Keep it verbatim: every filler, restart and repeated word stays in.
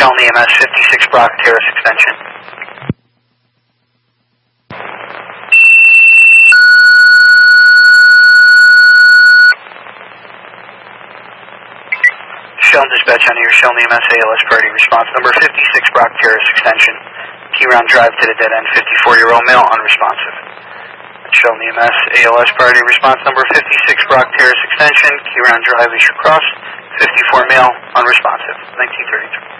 Shelton E M S, fifty-six Brock Terrace extension. Shelton Dispatch on your Shelton E M S A L S priority response number fifty-six Brock Terrace extension. Key round drive to the dead end, fifty-four-year-old male, unresponsive. Shelton E M S A L S priority response number fifty-six Brock Terrace extension. Key round drive Eastern Cross, fifty-four male, unresponsive. nineteen thirty-three.